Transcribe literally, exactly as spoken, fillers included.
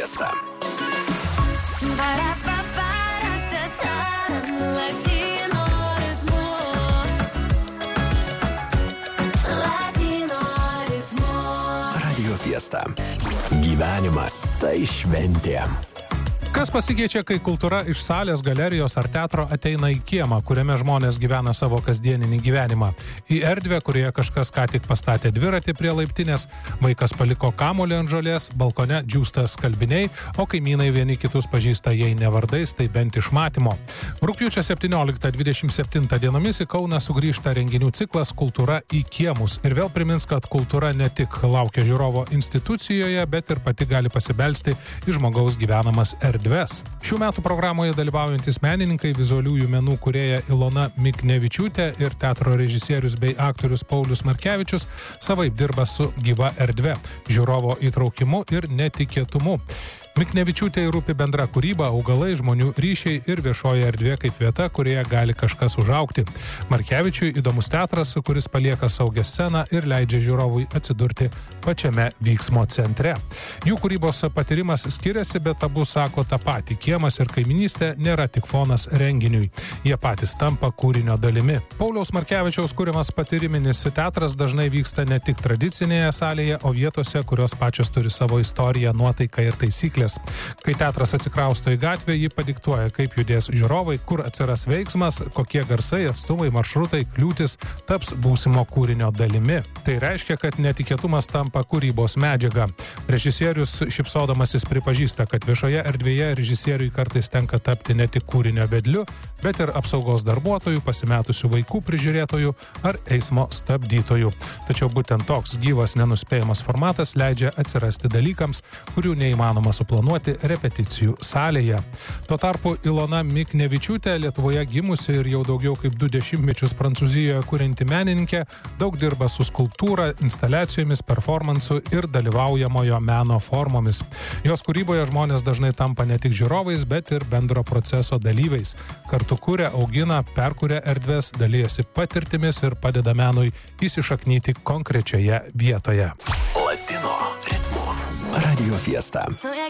Fiesta. Radio Fiesta. Gyvenimas tai šventė. Kas pasikeičia, kai kultūra iš salės, galerijos ar teatro ateina į kiemą, kuriame žmonės gyvena savo kasdieninį gyvenimą? Į erdvę, kurioje kažkas ką tik pastatė dviratį prie laiptinės, vaikas paliko kamuolį ant žolės, balkone džiūsta skalbiniai, o kaimynai vieni kitus pažįsta jei ne vardais, tai bent iš matymo. Rugpjūčio septynioliktą dvidešimt septintą dienomis į Kauną sugrįžta renginių ciklas Kultūra į kiemus. Ir vėl primins, kad kultūra ne tik laukia žiūrovo institucijoje, bet ir pati gali pasibelsti į žmogaus gyvenamas erdvės. Šių metų programoje dalyvaujantis menininkai, vizualiųjų menų kūrėja Ilona Miknevičiūtė ir teatro režisierius bei aktorius Paulius Markevičius savaip dirba su gyva erdve, žiūrovo įtraukimu ir netikėtumu. Miknevičiūtei rūpi bendra kūryba, augalai, žmonių ryšiai ir viešoji erdvė kaip vieta, kurioje gali kažkas užaugti. Markevičiui įdomus teatras, kuris palieka saugią sceną ir leidžia žiūrovui atsidurti pačiame vyksmo centre. Jų kūrybos patyrimas skiriasi, bet abu sako tą patį. Kiemas ir kaiminystė nėra tik fonas renginiui. Jie patys tampa kūrinio dalimi. Pauliaus Markevičiaus kūrimas patyriminis teatras dažnai vyksta ne tik tradicinėje salėje, o vietose, kurios pačios turi savo istoriją, nuotaiką ir taisyklės. Kai teatras atsikrausto į gatvę, jį padiktuoja, kaip judės žiūrovai, kur atsiras veiksmas, kokie garsai, atstumai, maršrutai, kliūtis taps būsimo kūrinio dalimi. Tai reiškia, kad netikėtumas tampa kūrybos medžiaga. Režisierius šypsodamasis pripažįsta, kad viešoje erdvėje režisieriui kartais tenka tapti ne tik kūrinio vedliu, bet ir apsaugos darbuotojų, pasimetusių vaikų prižiūrėtojų ar eismo stabdytojų. Tačiau būtent toks gyvas, nenuspėjamas formatas leidžia atsirasti dalykams, kurių neįmanoma suplanuoti planuoti repeticijų salėje. Tuo tarpu Ilona Miknevičiūtė, Lietuvoje gimusi ir jau daugiau kaip du dešimtmečius Prancūzijoje kurianti menininkė, daug dirba su skulptūra, instaliacijomis, performansu ir dalyvaujamojo meno formomis. Jos kūryboje žmonės dažnai tampa ne tik žiūrovais, bet ir bendro proceso dalyviais. Kartu kuria, augina, perkuria erdves, dalyjasi patirtimis ir padeda menui įsišaknyti konkrečioje vietoje. Latino ritmu. Radio Fiesta.